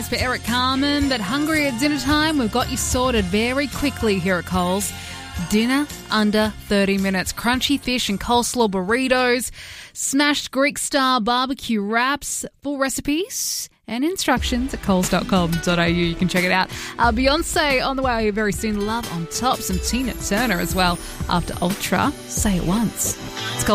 For Eric Carmen, but hungry at dinner time, we've got you sorted very quickly here at Coles. Dinner under 30 minutes. Crunchy fish and coleslaw burritos, smashed Greek-style barbecue wraps, full recipes and instructions at coles.com.au. You can check it out. Beyonce on the way very soon. Love on top. Some Tina Turner as well after Ultra. Say it once. It's